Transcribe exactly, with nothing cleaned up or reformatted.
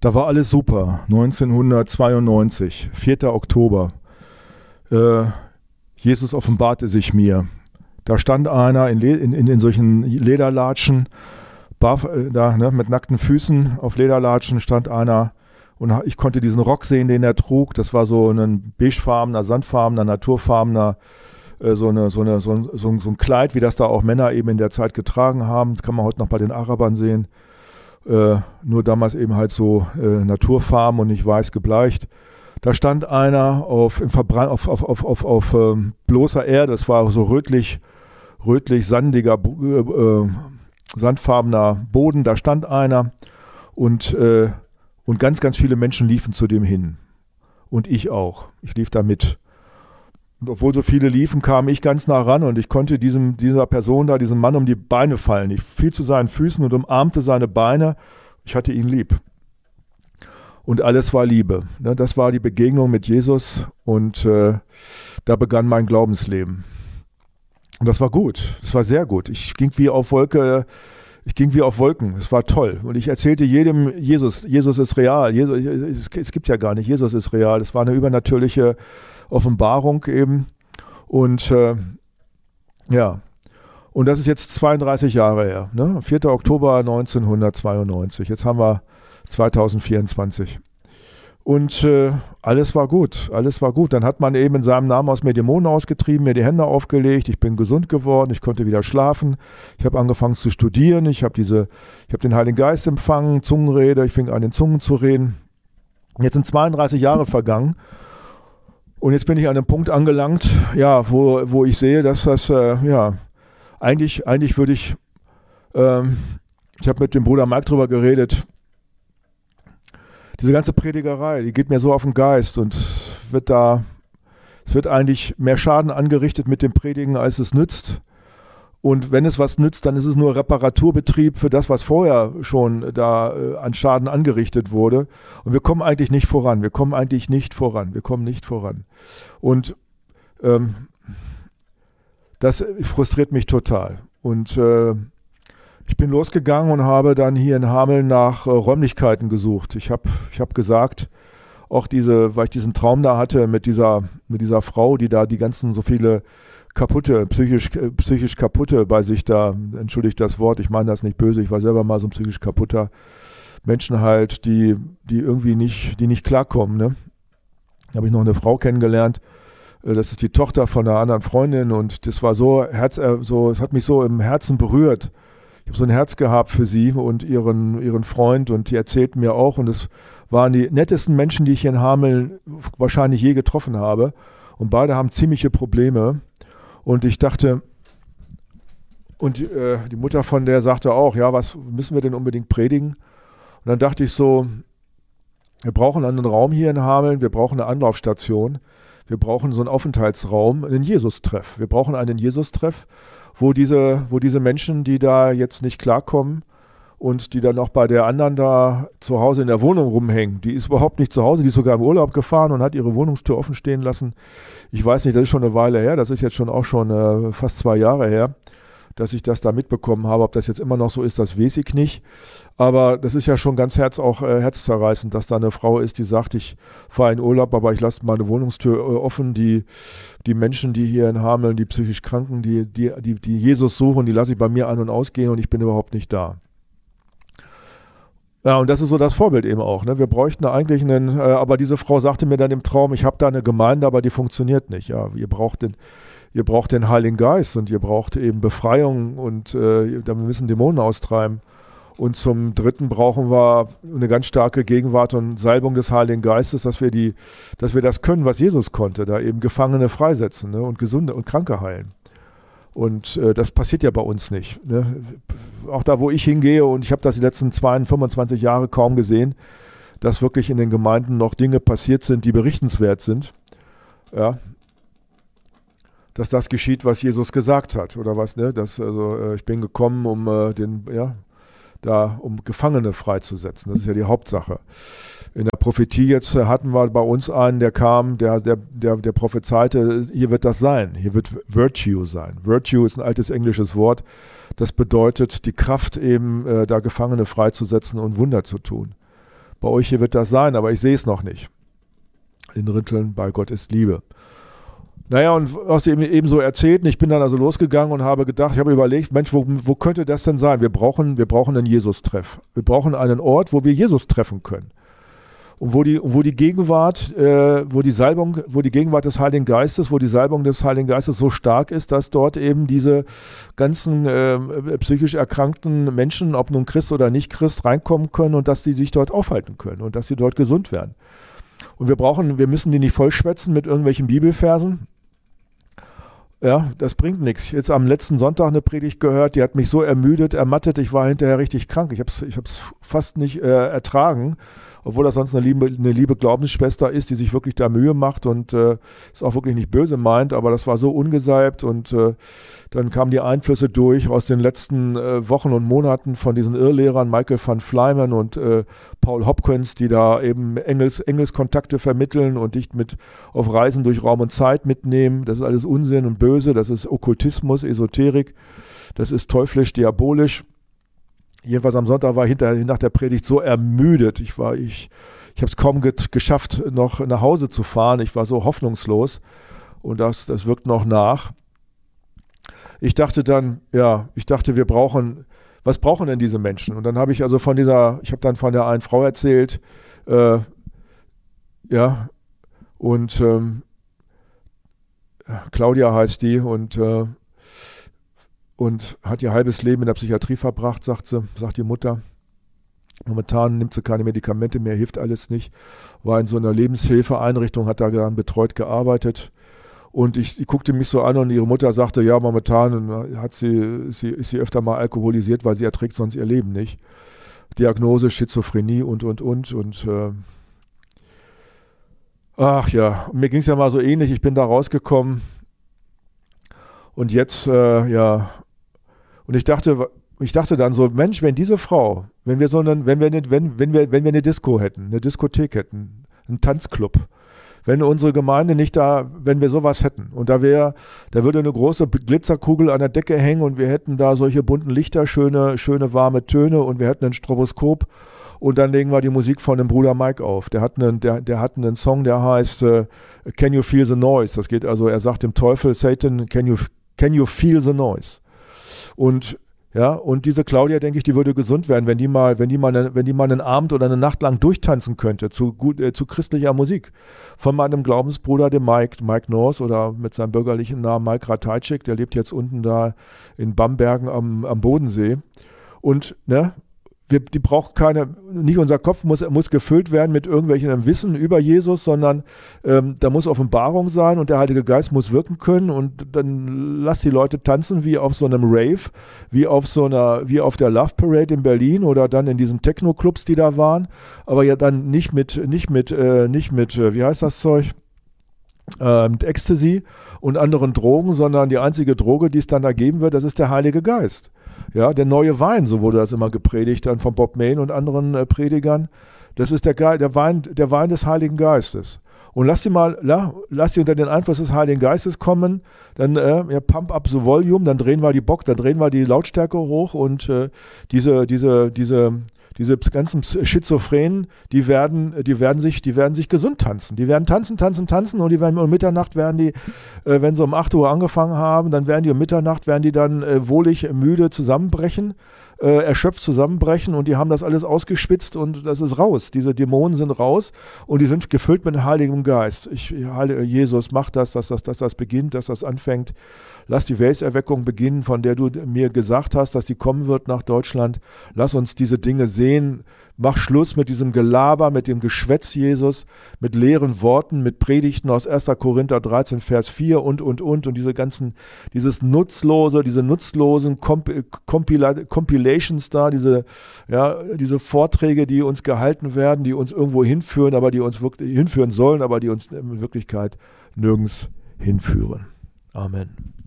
Da war alles super. neunzehnhundertzweiundneunzig, vierter Oktober. Äh, Jesus offenbarte sich mir. Da stand einer in, Le- in, in, in solchen Lederlatschen, barf, äh, da, ne, mit nackten Füßen auf Lederlatschen stand einer und ich konnte diesen Rock sehen, den er trug. Das war so ein beigefarbener, sandfarbener, naturfarbener, äh, so, eine, so, eine, so, ein, so, ein, so ein Kleid, wie das da auch Männer eben in der Zeit getragen haben. Das kann man heute noch bei den Arabern sehen. Äh, nur damals eben halt so äh, naturfarben und nicht weiß gebleicht. Da stand einer auf, im Verbra- auf, auf, auf, auf, auf ähm, bloßer Erde, es war so rötlich, rötlich sandiger, äh, äh, sandfarbener Boden, da stand einer und, äh, und ganz, ganz viele Menschen liefen zu dem hin. Und ich auch. Ich lief da mit. Und obwohl so viele liefen, kam ich ganz nah ran und ich konnte diesem, dieser Person da, diesem Mann um die Beine fallen. Ich fiel zu seinen Füßen und umarmte seine Beine. Ich hatte ihn lieb. Und alles war Liebe. Ne, das war die Begegnung mit Jesus und äh, da begann mein Glaubensleben. Und das war gut. Das war sehr gut. Ich ging wie auf Wolke, ich ging wie auf Wolken. Es war toll. Und ich erzählte jedem, Jesus, Jesus ist real. Jesus, es, es gibt ja gar nicht, Jesus ist real. Es war eine übernatürliche Offenbarung eben. Und äh, ja, und das ist jetzt zweiunddreißig Jahre her. Ne? vierter Oktober neunzehnhundertzweiundneunzig. Jetzt haben wir zweitausendvierundzwanzig. Und äh, alles war gut, alles war gut. Dann hat man eben in seinem Namen aus mir Dämonen ausgetrieben, mir die Hände aufgelegt, ich bin gesund geworden, ich konnte wieder schlafen, ich habe angefangen zu studieren, ich habe diese, ich habe den Heiligen Geist empfangen, Zungenrede, ich fing an in Zungen zu reden. Jetzt sind zweiunddreißig Jahre vergangen und jetzt bin ich an einem Punkt angelangt, ja, wo, wo ich sehe, dass das, äh, ja, eigentlich, eigentlich würde ich, ähm, ich habe mit dem Bruder Mike drüber geredet, diese ganze Predigerei, die geht mir so auf den Geist und wird da, es wird eigentlich mehr Schaden angerichtet mit dem Predigen, als es nützt. Und wenn es was nützt, dann ist es nur Reparaturbetrieb für das, was vorher schon da äh, an Schaden angerichtet wurde. Und wir kommen eigentlich nicht voran. Wir kommen eigentlich nicht voran. Wir kommen nicht voran. Und ähm, das frustriert mich total. Und äh, ich bin losgegangen und habe dann hier in Hameln nach äh, Räumlichkeiten gesucht. Ich habe ich hab gesagt, auch diese, weil ich diesen Traum da hatte mit dieser, mit dieser Frau, die da die ganzen so viele kaputte, psychisch, äh, psychisch kaputte bei sich da, entschuldigt das Wort, ich meine das nicht böse, ich war selber mal so ein psychisch kaputter Menschen halt, die, die irgendwie nicht, die nicht klarkommen. Ne? Da habe ich noch eine Frau kennengelernt, äh, das ist die Tochter von einer anderen Freundin und das war so, Herz, äh, so, es hat mich so im Herzen berührt. Ich habe so ein Herz gehabt für sie und ihren, ihren Freund und die erzählten mir auch und es waren die nettesten Menschen, die ich hier in Hameln wahrscheinlich je getroffen habe und beide haben ziemliche Probleme und ich dachte, und äh, die Mutter von der sagte auch, ja, was müssen wir denn unbedingt predigen? Und dann dachte ich so, wir brauchen einen Raum hier in Hameln, wir brauchen eine Anlaufstation, wir brauchen so einen Aufenthaltsraum, einen Jesus-Treff. Wir brauchen einen Jesus-Treff, wo diese, wo diese Menschen, die da jetzt nicht klarkommen und die dann auch bei der anderen da zu Hause in der Wohnung rumhängen, die ist überhaupt nicht zu Hause, die ist sogar im Urlaub gefahren und hat ihre Wohnungstür offen stehen lassen. Ich weiß nicht, das ist schon eine Weile her, das ist jetzt schon auch schon äh, fast zwei Jahre her, dass ich das da mitbekommen habe. Ob das jetzt immer noch so ist, das weiß ich nicht. Aber das ist ja schon ganz herz, auch äh, herzzerreißend, dass da eine Frau ist, die sagt, ich fahre in Urlaub, aber ich lasse meine Wohnungstür äh, offen. Die, die Menschen, die hier in Hameln, die psychisch Kranken, die, die, die, die Jesus suchen, die lasse ich bei mir ein- und ausgehen und ich bin überhaupt nicht da. Ja, und das ist so das Vorbild eben auch. Ne? Wir bräuchten eigentlich einen, äh, aber diese Frau sagte mir dann im Traum, ich habe da eine Gemeinde, aber die funktioniert nicht. Ja, ihr braucht den, ihr braucht den Heiligen Geist und ihr braucht eben Befreiung und äh, wir müssen Dämonen austreiben. Und zum Dritten brauchen wir eine ganz starke Gegenwart und Salbung des Heiligen Geistes, dass wir die, dass wir das können, was Jesus konnte, da eben Gefangene freisetzen, ne? Und Gesunde und Kranke heilen. Und äh, das passiert ja bei uns nicht. Ne? Auch da, wo ich hingehe, und ich habe das die letzten zweiundzwanzig, fünfundzwanzig Jahre kaum gesehen, dass wirklich in den Gemeinden noch Dinge passiert sind, die berichtenswert sind. Ja. Dass das geschieht, was Jesus gesagt hat, oder was, ne? Dass, also, äh, ich bin gekommen, um äh, den, ja, da, um Gefangene freizusetzen. Das ist ja die Hauptsache. In der Prophetie jetzt hatten wir bei uns einen, der kam, der, der, der, der prophezeite, hier wird das sein, hier wird Virtue sein. Virtue ist ein altes englisches Wort, das bedeutet die Kraft eben, äh, da Gefangene freizusetzen und Wunder zu tun. Bei euch hier wird das sein, aber ich sehe es noch nicht. In Ritteln, bei Gott ist Liebe. Naja, und was eben ebenso erzählt, ich bin dann also losgegangen und habe gedacht, ich habe überlegt, Mensch, wo, wo könnte das denn sein? Wir brauchen, wir brauchen einen Jesus-Treff. Wir brauchen einen Ort, wo wir Jesus treffen können. Und wo die, wo die Gegenwart, äh, wo die Salbung, wo die Gegenwart des Heiligen Geistes, wo die Salbung des Heiligen Geistes so stark ist, dass dort eben diese ganzen äh, psychisch erkrankten Menschen, ob nun Christ oder nicht Christ, reinkommen können und dass die sich dort aufhalten können und dass sie dort gesund werden. Und wir brauchen, wir müssen die nicht vollschwätzen mit irgendwelchen Bibelversen. Ja, das bringt nichts. Jetzt am letzten Sonntag eine Predigt gehört, die hat mich so ermüdet, ermattet, ich war hinterher richtig krank. Ich habe es ich hab's fast nicht äh, ertragen, obwohl das sonst eine liebe, eine liebe Glaubensschwester ist, die sich wirklich da Mühe macht und äh, es auch wirklich nicht böse meint, aber das war so ungesalbt und äh, dann kamen die Einflüsse durch aus den letzten äh, Wochen und Monaten von diesen Irrlehrern Michael van Fleimen und äh, Paul Hopkins, die da eben Engels, Engelskontakte vermitteln und dich mit auf Reisen durch Raum und Zeit mitnehmen. Das ist alles Unsinn und böse, das ist Okkultismus, Esoterik, das ist teuflisch, diabolisch. Jedenfalls am Sonntag war ich hinterher nach der Predigt so ermüdet. Ich war, ich, ich habe es kaum get, geschafft, noch nach Hause zu fahren. Ich war so hoffnungslos und das, das wirkt noch nach. Ich dachte dann, ja, ich dachte, wir brauchen, was brauchen denn diese Menschen? Und dann habe ich also von dieser, ich habe dann von der einen Frau erzählt, äh, ja, und ähm, Claudia heißt die und äh, und hat ihr halbes Leben in der Psychiatrie verbracht, sagt sie, sagt die Mutter. Momentan nimmt sie keine Medikamente mehr, hilft alles nicht. War in so einer Lebenshilfeeinrichtung, hat da dann betreut gearbeitet. Und ich, ich guckte mich so an und ihre Mutter sagte, ja, momentan hat sie, sie, ist sie öfter mal alkoholisiert, weil sie erträgt sonst ihr Leben nicht. Diagnose, Schizophrenie und, und, und. Und äh, ach ja, mir ging es ja mal so ähnlich. Ich bin da rausgekommen und jetzt, äh, ja, und ich dachte, ich dachte dann so, Mensch, wenn diese Frau, wenn wir so einen, wenn wir eine, wenn, wenn wir, wenn wir eine Disco hätten, eine Diskothek hätten, einen Tanzclub, wenn unsere Gemeinde nicht da, wenn wir sowas hätten und da wäre, da würde eine große Glitzerkugel an der Decke hängen und wir hätten da solche bunten Lichter, schöne, schöne warme Töne und wir hätten ein Stroboskop und dann legen wir die Musik von dem Bruder Mike auf. Der hat einen, der, der hat einen Song, der heißt uh, Can You Feel the Noise? Das geht also, er sagt dem Teufel, Satan, can you, can you feel the noise? Und ja, und diese Claudia, denke ich, die würde gesund werden, wenn die mal, wenn die mal, eine, wenn die mal einen Abend oder eine Nacht lang durchtanzen könnte zu, gut, äh, zu christlicher Musik. Von meinem Glaubensbruder, dem Mike, Mike North oder mit seinem bürgerlichen Namen Mike Ratajczyk, der lebt jetzt unten da in Bambergen am, am Bodensee. Und, ne, wir, die braucht keine, nicht unser Kopf muss, muss gefüllt werden mit irgendwelchen Wissen über Jesus, sondern ähm, da muss Offenbarung sein und der Heilige Geist muss wirken können und dann lass die Leute tanzen wie auf so einem Rave, wie auf so einer, wie auf der Love Parade in Berlin oder dann in diesen Techno-Clubs, die da waren, aber ja dann nicht mit, nicht mit, äh, nicht mit, äh, wie heißt das Zeug? Äh, mit Ecstasy und anderen Drogen, sondern die einzige Droge, die es dann da geben wird, das ist der Heilige Geist. Ja, der neue Wein, so wurde das immer gepredigt dann von Bob Mayne und anderen äh, Predigern. Das ist der, Ge- der, Wein, der Wein des Heiligen Geistes. Und lass sie mal, la, lass sie unter den Einfluss des Heiligen Geistes kommen, dann äh, ja, pump up the volume, dann drehen wir die Box, dann drehen wir die Lautstärke hoch und äh, diese, diese, diese, diese ganzen Schizophrenen, die werden, die werden sich, die werden sich gesund tanzen. Die werden tanzen, tanzen, tanzen und die werden um Mitternacht werden die, äh, wenn sie um acht Uhr angefangen haben, dann werden die um Mitternacht, werden die dann äh, wohlig müde zusammenbrechen, äh, erschöpft zusammenbrechen und die haben das alles ausgeschwitzt und das ist raus. Diese Dämonen sind raus und die sind gefüllt mit Heiligem Geist. Ich, Jesus, mach das, dass das, dass das beginnt, dass das anfängt. Lass die Welserweckung beginnen, von der du mir gesagt hast, dass die kommen wird nach Deutschland. Lass uns diese Dinge sehen. Mach Schluss mit diesem Gelaber, mit dem Geschwätz, Jesus, mit leeren Worten, mit Predigten aus erster Korinther dreizehn, Vers vier und, und, und. Und diese ganzen, dieses nutzlose, diese nutzlosen Comp- Compila- Compilations da, diese, ja, diese Vorträge, die uns gehalten werden, die uns irgendwo hinführen, aber die uns wirklich hinführen sollen, aber die uns in Wirklichkeit nirgends hinführen. Amen.